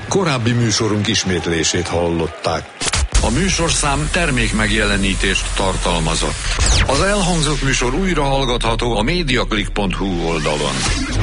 Korábbi műsorunk ismétlését hallották. A műsorszám termékmegjelenítést tartalmazott. Az elhangzott műsor újra hallgatható a mediaclick.hu oldalon.